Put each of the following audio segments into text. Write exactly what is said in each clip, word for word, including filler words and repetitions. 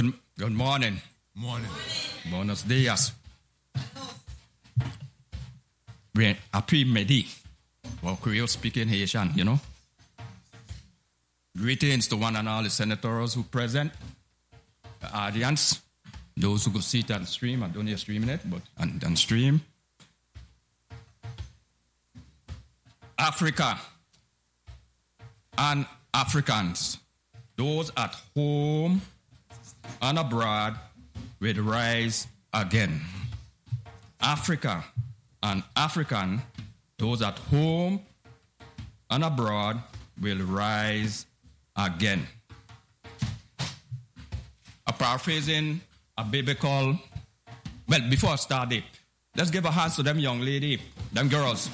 Good, good morning. Morning. Buenos dias. We're après-midi. Well, Creole speaking Haitian, you know. Greetings to one and all the senators who present, the audience, those who go see it and stream. I don't hear streaming it, but and, and stream. Africa and Africans, those at home and abroad, will rise again. Africa and African, those at home and abroad, will rise again. A paraphrasing a biblical, well, before I start it, let's give a hand to them young lady, them girls.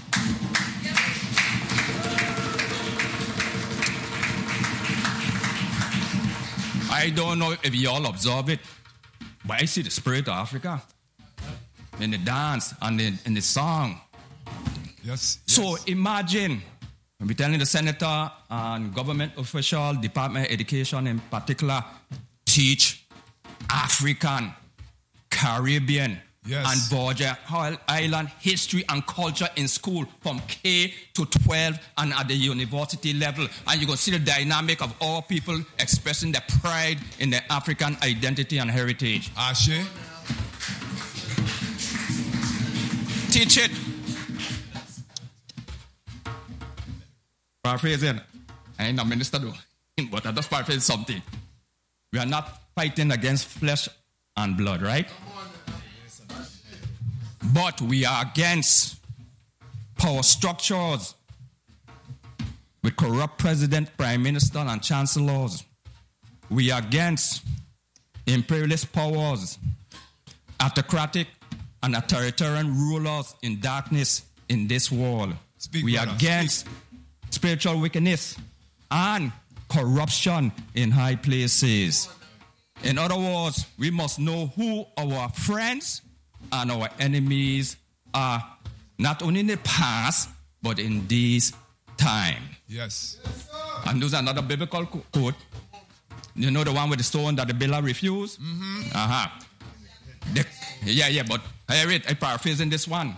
I don't know if you all observe it, but I see the spirit of Africa in the dance and in, in the song. Yes, yes. So imagine, we're telling the senator and government official, Department of Education in particular, teach African, Caribbean, yes. and Virgin Island history and culture in school from K to twelve and at the university level. And you're going to see the dynamic of all people expressing their pride in their African identity and heritage. Ashe. Teach it. Paraphrasing. I ain't a minister though, but I just paraphrase something. We are not fighting against flesh and blood, right? But we are against power structures with corrupt president, prime minister, and chancellors. We are against imperialist powers, autocratic and authoritarian rulers in darkness in this world. Speak, we brother, are against speak. spiritual wickedness and corruption in high places. In other words, we must know who our friends and our enemies are, not only in the past, but in this time. Yes. And there's another biblical quote. You know the one with the stone that the builder refused? Mm-hmm. Uh-huh. The, yeah, yeah, but I read, I paraphrase in this one.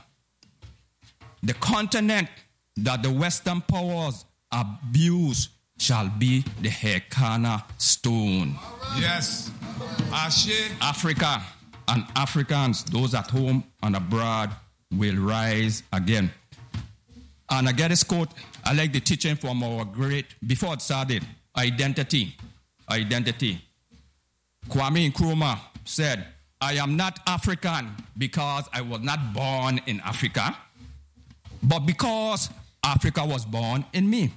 The continent that the Western powers abuse shall be the Hekana stone. Yes. Ashe. Africa and Africans, those at home and abroad, will rise again. And I get this quote. I like the teaching from our great, before it started, identity. Identity. Kwame Nkrumah said, I am not African because I was not born in Africa, but because Africa was born in me.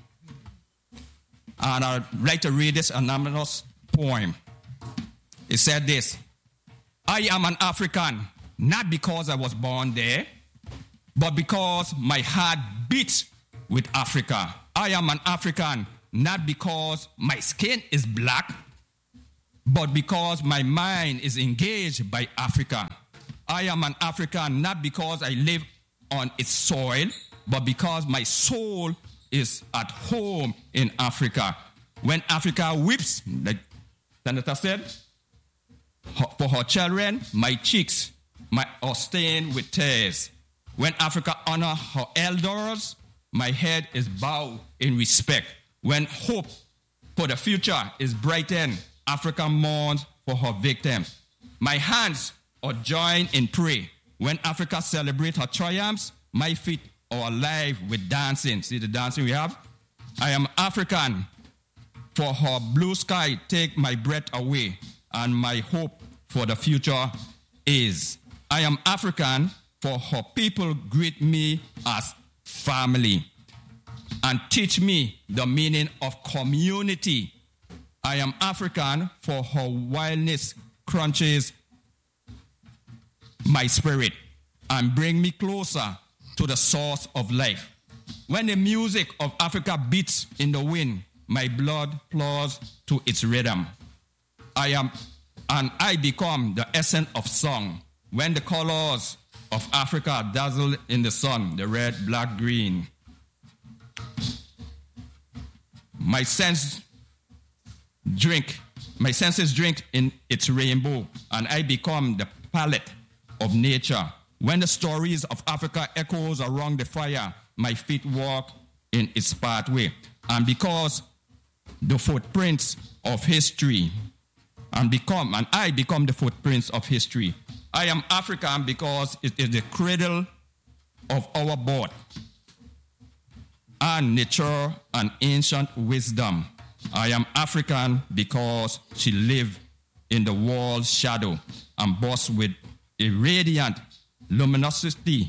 And I'd like to read this anonymous poem. It said this: I am an African, not because I was born there, but because my heart beats with Africa. I am an African, not because my skin is black, but because my mind is engaged by Africa. I am an African, not because I live on its soil, but because my soul is at home in Africa. When Africa weeps, like Senator said, for her children, my cheeks my, are stained with tears. When Africa honors her elders, my head is bowed in respect. When hope for the future is brightened, Africa mourns for her victims. My hands are joined in prayer. When Africa celebrates her triumphs, my feet are alive with dancing. See the dancing we have? I am African, for her blue sky take my breath away, and my hope for the future is. I am African, for her people greet me as family and teach me the meaning of community. I am African, for her wildness crunches my spirit and bring me closer to the source of life. When the music of Africa beats in the wind, my blood flows to its rhythm. I am, and I become the essence of song. When the colors of Africa dazzle in the sun, the red, black, green, my sense drink My senses drink in its rainbow, and I become the palette of nature. When the stories of Africa echoes around the fire, my feet walk in its pathway. And because the footprints of history, and become, and I become the footprints of history. I am African because it is the cradle of our birth, and nature and ancient wisdom. I am African because she lived in the world's shadow and boasts with a radiant luminosity.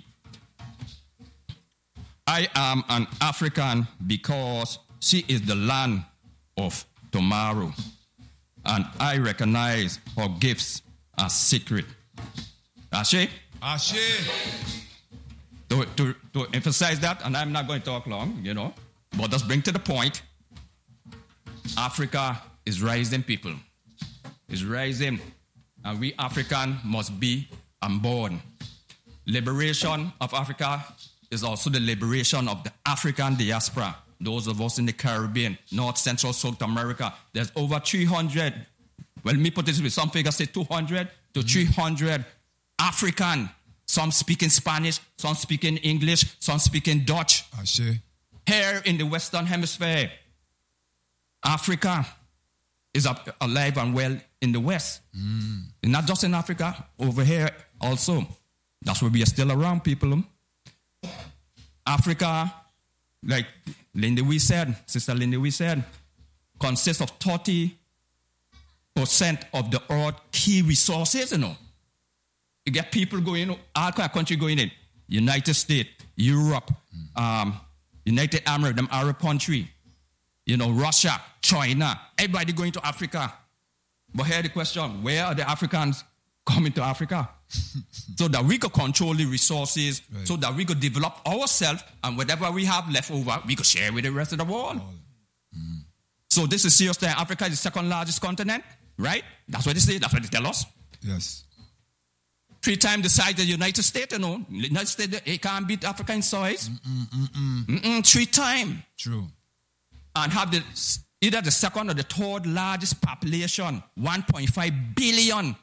I am an African because she is the land of tomorrow, and I recognize her gifts as sacred. Ashe? Ashe. To, to, to emphasize that, and I'm not going to talk long, you know, but just bring to the point, Africa is rising, people. Is rising, and we African must be on board. Liberation of Africa is also the liberation of the African diaspora. Those of us in the Caribbean, North, Central, South America. There's over three hundred, well, me put this with some figures say two hundred to mm-hmm. three hundred African. Some speaking Spanish, some speaking English, some speaking Dutch. Ashe. Here in the Western Hemisphere, Africa is up, alive and well in the West. Mm. Not just in Africa, over here also. That's where we are still around, people. Africa, like Linda we said, Sister Linda we said, consists of thirty percent of the earth's key resources, you know. You get people going, all kind of country going in. United States, Europe, mm. um, United Arab, them Arab country, you know, Russia, China, everybody going to Africa. But here the question, where are the Africans coming to Africa? So that we could control the resources, right. So that we could develop ourselves, and whatever we have left over, we could share with the rest of the world. Mm. So this is serious thing. Africa is the second largest continent, right? That's what they say, that's what they tell us. Yes. Three times the size of the United States, you know. United States, it can't beat Africa in size. Mm-mm, mm-mm. Mm-mm, three times. True. And have the either the second or the third largest population, one point five billion.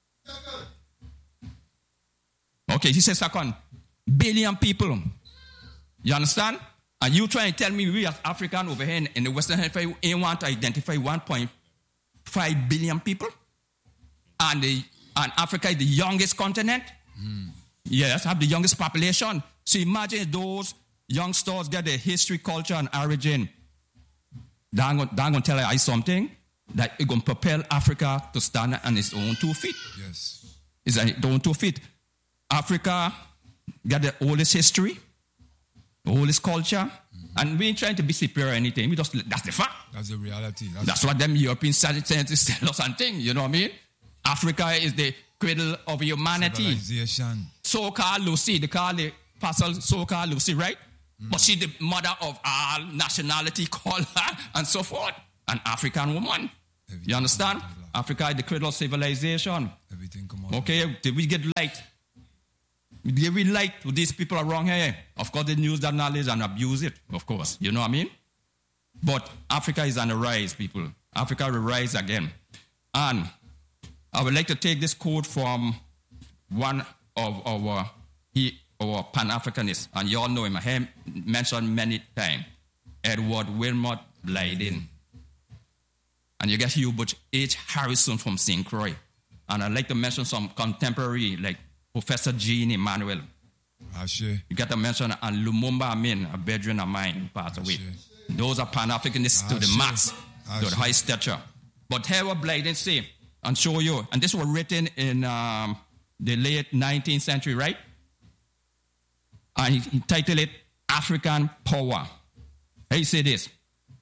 Okay, he says second. Billion people. You understand? And you try and tell me we as African over here in, in the Western Hemisphere ain't want to identify one point five billion people? And the And Africa is the youngest continent. Mm. Yes, have the youngest population. So imagine those youngsters get their history, culture, and origin. They're going to tell you something that is going to propel Africa to stand on its own two feet. Yes. It's on its own two feet. Africa got the oldest history, the oldest culture, mm-hmm. and we ain't trying to be superior or anything. We just, that's the fact. That's the reality. That's, that's what them European scientists tell us and things, you know what I mean? Africa is the cradle of humanity. Civilization. So-called Lucy, they call the apostle so-called Lucy, right? Mm. But she's the mother of all nationality, call her, and so forth. An African woman. Everything, you understand? Africa is the cradle of civilization. Everything come out. Okay, did we get light? Did we light to these people around here? Of course, they use that knowledge and abuse it, of course. You know what I mean? But Africa is on the rise, people. Africa will rise again. And I would like to take this quote from one of our, he, our Pan-Africanists, and you all know him. I have mentioned many times, Edward Wilmot Blyden. And you get Hubert H. Harrison from Saint Croix. And I'd like to mention some contemporary, like Professor Jean Emmanuel. Ashe. You got to mention and Lumumba Amin, a brethren of mine, passed away. Those are Pan-Africanists Ashe. To the max, Ashe. To the high stature. But here what Blyden say, and show you. And this was written in um, the late nineteenth century, right? And he, he titled it African Power. He said this.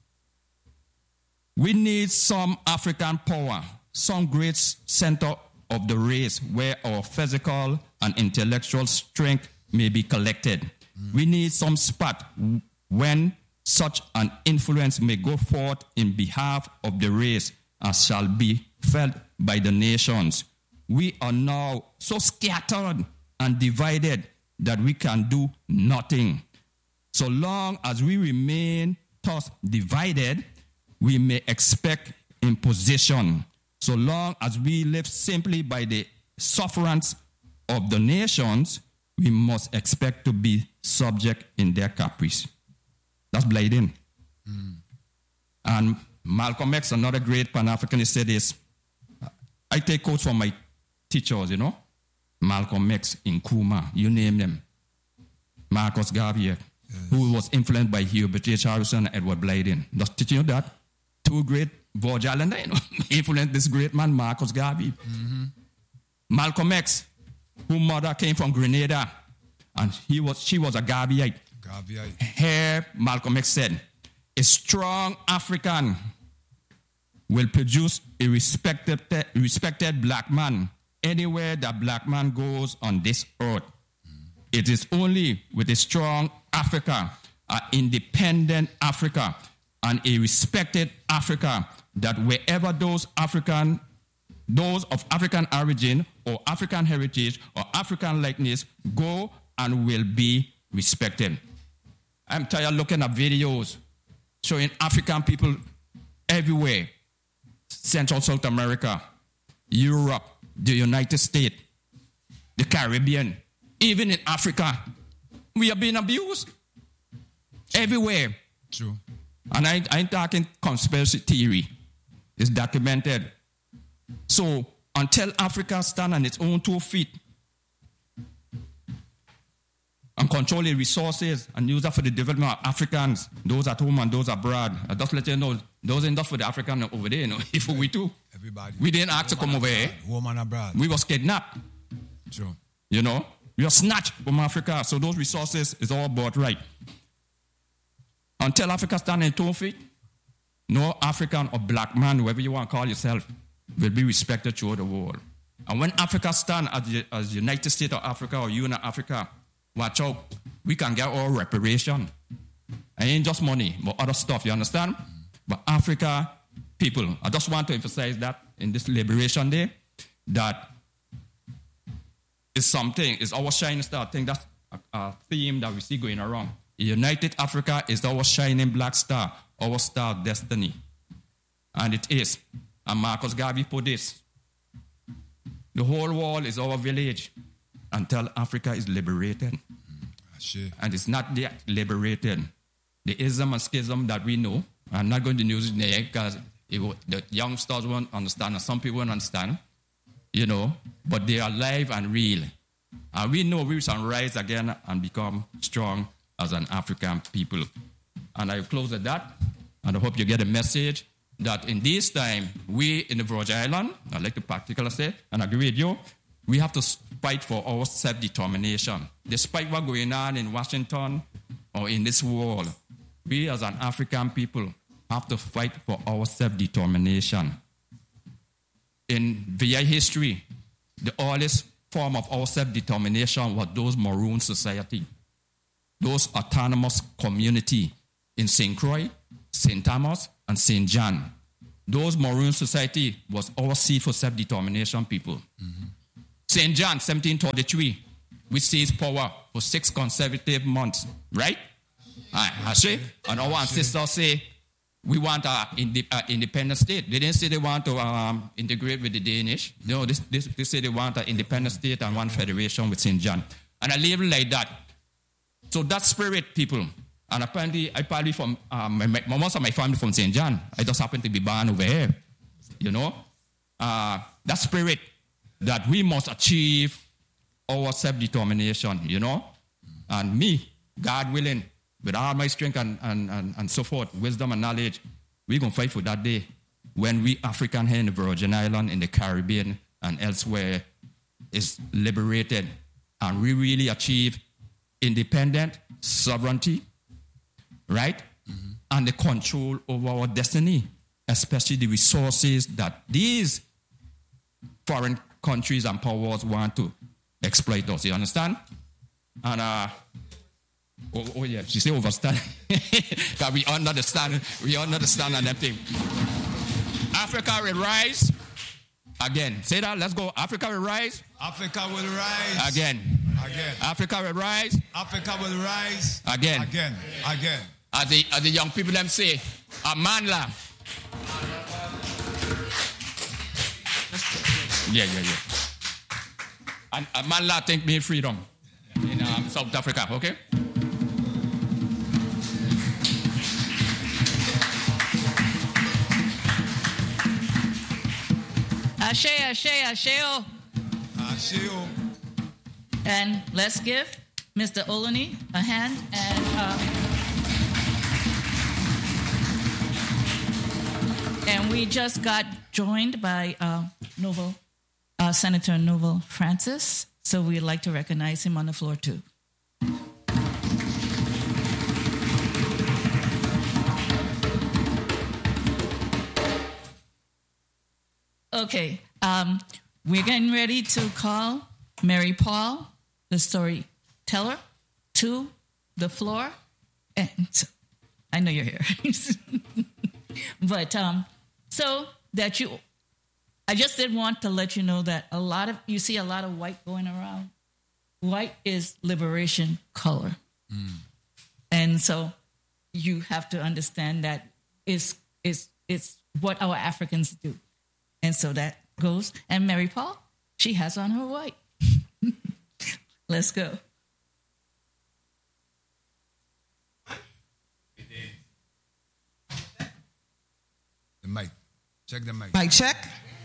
We need some African power, some great center of the race where our physical and intellectual strength may be collected. Mm. We need some spot when such an influence may go forth in behalf of the race as shall be felt by the nations. We are now so scattered and divided that we can do nothing. So long as we remain thus divided, we may expect imposition So long as we live simply by the sufferance of the nations, we must expect to be subject in their caprice. That's Blyden. Mm. And Malcolm X, another great Pan-Africanist, said this. I take quotes from my teachers, you know. Malcolm X, Nkrumah, you name them. Marcus Garvey, yes. Who was influenced by Hubert H. Harrison and Edward Blyden. Just teaching you that. Two great George Islander, you know, influenced this great man, Marcus Garvey. Mm-hmm. Malcolm X, whose mother came from Grenada, and he was, she was a Garveyite. Garveyite. Here, Malcolm X said, a strong African will produce a respected, respected black man anywhere that black man goes on this earth. Mm. It is only with a strong Africa, an independent Africa, and a respected Africa that wherever those African, those of African origin or African heritage or African likeness go and will be respected. I'm tired of looking at videos showing African people everywhere. Central South America, Europe, the United States, the Caribbean, even in Africa. We are being abused everywhere. True. And I, I ain't talking conspiracy theory. It's documented. So until Africa stands on its own two feet and control the resources and use that for the development of Africans, those at home and those abroad, I just let you know, those ain't just for the African over there, you know. If we too. Everybody. We didn't ask to come over here. Woman abroad. We was kidnapped. True. You know, we were snatched from Africa. So those resources is all bought right. Until Africa stands on its two feet, no African or black man, whoever you want to call yourself, will be respected throughout the world. And when Africa stands as the as United States of Africa or Union Africa, watch out, we can get all reparation. It ain't just money, but other stuff, you understand? But Africa people, I just want to emphasize that in this Liberation Day, that is something, it's our shining star. I think that's a, a theme that we see going around. United Africa is our shining black star, our star of destiny. And it is. And Marcus Garvey put this. The whole world is our village until Africa is liberated. Mm, and it's not yet liberated. The ism and schism that we know, I'm not going to use it there because the youngsters won't understand and some people won't understand, you know, but they are alive and real. And we know we shall rise again and become strong as an African people. And I close at that, and I hope you get a message that in this time, we in the Virgin Islands, I like to particularly say, and agree with you, we have to fight for our self-determination. Despite what's going on in Washington or in this world, we as an African people have to fight for our self-determination. In V I history, the earliest form of our self-determination was those Maroon society, those autonomous community in Saint Croix, Saint Thomas, and Saint John. Those Maroon society was our seed for self-determination people. Mm-hmm. Saint John, seventeen thirty-three, we seized power for six consecutive months, right? I see. And our ancestors say, we want an inde- independent state. They didn't say they want to um, integrate with the Danish. No, this, this, they say they want an independent state and one federation with Saint John. And I live like that. So that spirit, people, and apparently, I probably from, um, my, my, most of my family from Saint John. I just happen to be born over here, you know. Uh, that spirit that we must achieve our self-determination, you know. And me, God willing, with all my strength and, and, and, and so forth, wisdom and knowledge, we're going to fight for that day when we African here in the Virgin Islands, in the Caribbean, and elsewhere is liberated. And we really achieve independent sovereignty, right? Mm-hmm. And the control over our destiny, especially the resources that these foreign countries and powers want to exploit us. You understand? And, uh, oh, oh yeah, she say overstand. Because we understand, we understand on that thing. Africa will rise. Again, say that, let's go. Africa will rise. Africa will rise. Again. Again. Africa will rise. Africa will rise. Again. Again. Again. As the, as the young people them say, Amandla. Yeah, yeah, yeah. And a man la think me freedom in um, South Africa, okay? Ashe, Ashe, Asheo. Asheo. And let's give Mister Olani a hand. And uh, and we just got joined by uh, Noble, uh, Senator Noble Francis. So we'd like to recognize him on the floor too. Okay, um, we're getting ready to call Mary Paul, the storyteller, to the floor. And so, I know you're here. But um, so that you, I just did want to let you know that a lot of, you see a lot of white going around. White is liberation color. Mm. And so you have to understand that it's, it's, it's what our Africans do. And so that goes. And Mary Paul, she has on her white. Let's go. The mic. Check the mic. Mic check.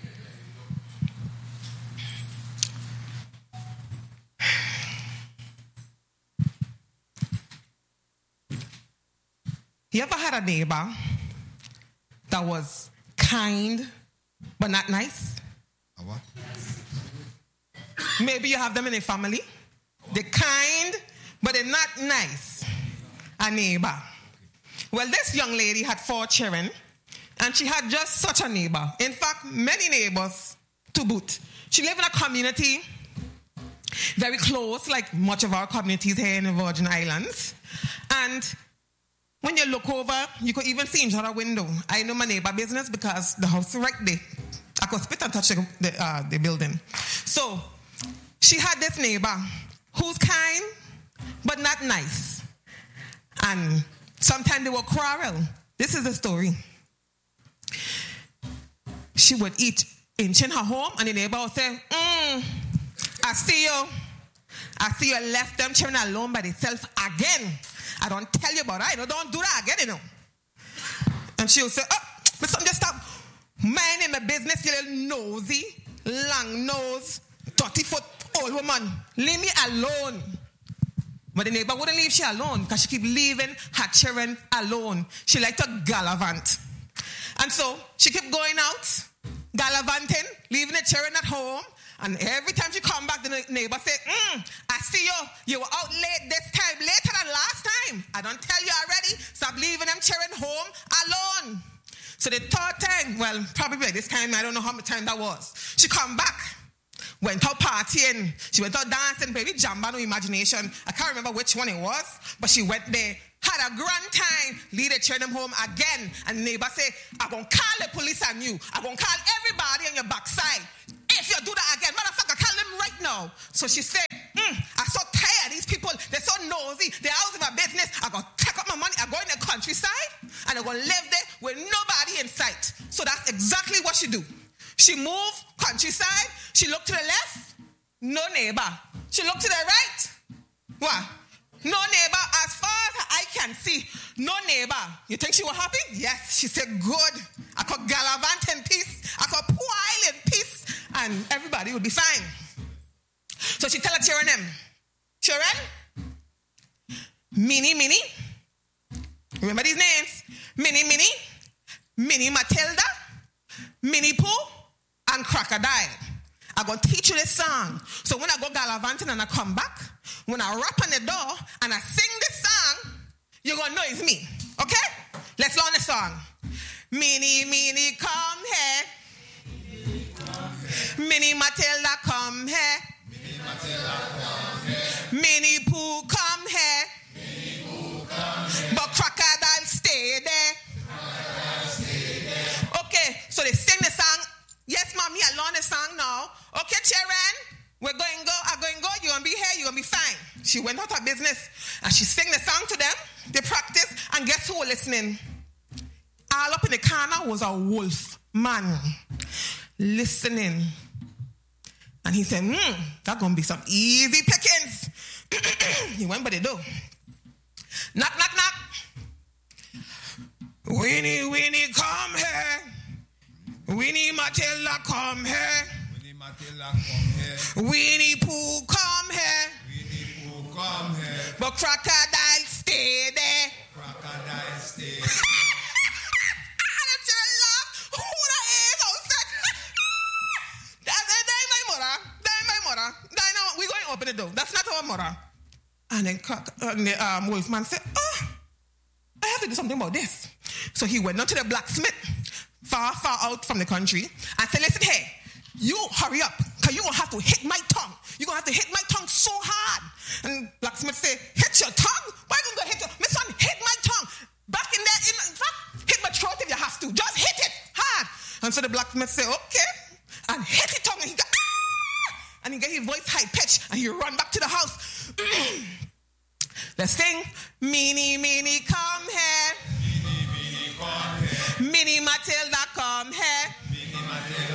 You ever had a neighbor that was kind but not nice? A what? Maybe you have them in a family. They're kind, but they're not nice. A neighbor. Well, this young lady had four children, and she had just such a neighbor. In fact, many neighbors to boot. She lived in a community very close, like much of our communities here in the Virgin Islands. And when you look over, you could even see into her window. I know my neighbor business because the house is right there. I could spit and touch the, the, uh, the building. So she had this neighbor who's kind, but not nice. And sometimes they would quarrel. This is the story. She would eat in her home, and the neighbor would say, mm, I see you. I see you left them children alone by themselves again. I don't tell you about that. I don't do that again, you know. And she would say, oh, but something just stop. Minding my business, you little nosy, long nose, thirty foot old woman. Leave me alone. But the neighbor wouldn't leave she alone because she keep leaving her children alone. She liked to gallivant. And so she kept going out, gallivanting, leaving the children at home. And every time she come back, the neighbor say, mm, I see you. You were out late this time, later than last time. I don't tell you already. Stop leaving them children home alone. So the third time, well, probably this time, I don't know how much time that was. She come back, went out partying. She went out dancing, baby jamba, no imagination. I can't remember which one it was, but she went there, had a grand time, lead the children home again. And the neighbor say, I'm going to call the police on you. I'm going to call everybody on your backside. If you do that again, motherfucker, call them right now. So she said, mm, I'm so tired of these people. They're so nosy. They're out of my business. I'm going to take up my money. I'm going to the countryside, and I'm going to live there with nobody in sight. So that's exactly what she do. She moved countryside. She looked to the left. No neighbor. She looked to the right. What? No neighbor. As far as I can see, no neighbor. You think she was happy? Yes. She said, good. I could gallivant in peace. I could poil in peace. And everybody would be fine. So she tell her children them, children, Minnie, Minnie, remember these names? Minnie, Minnie, Minnie Matilda, Minnie Pooh, and Crocodile. I'm going to teach you this song. So when I go gallivanting and I come back, when I rap on the door and I sing this song, you're going to know it's me. Okay? Let's learn the song. Minnie, Minnie, come here. Minnie Matilda, come here. Minnie Matilda, come here. Minnie Pooh, come here. Minnie Pooh, come here. But Crocodile, stay there. Crocodile, stay there. Okay, so they sing the song. Yes, mommy, I learned the song now. Okay, children, we're going to go. I'm going to go. You're going to be here. You're going to be fine. She went out her business and she sang the song to them. They practiced, and guess who was listening? All up in the corner was a wolf man listening And he said, hmm, that's going to be some easy pickings. He went by the door. Knock, knock, knock. Winnie, Winnie, come here. Winnie Matilda, come here. Winnie Matilda, come here. Winnie Pooh, come here. Winnie Pooh, come here. But Crocodile, stay there. Crocodile, stay And the children laugh. Who that is? Oh, sick. That's it. That ain't my mother. That ain't my mother. That ain't our, we going to open the door. That's not our mother. And then Croc, and the um, Wolfman said, oh, I have to do something about this. So he went down to the blacksmith, far, far out from the country, and said, listen, hey, you hurry up, because you're going to have to hit my tongue. You're going to have to hit my tongue so hard. And blacksmith said, hit your tongue? Why are you going to hit your... My son, hit my tongue. Back in there, in, in fact, hit my throat if you have to. Just hit it hard. And so the blacksmith said, okay. And hit his tongue, and he got... Ah! And he got his voice high-pitched, and he ran back to the house. They sing, Minnie, Minnie, come here. Minnie, Minnie, come here. Minnie Matilda, come here.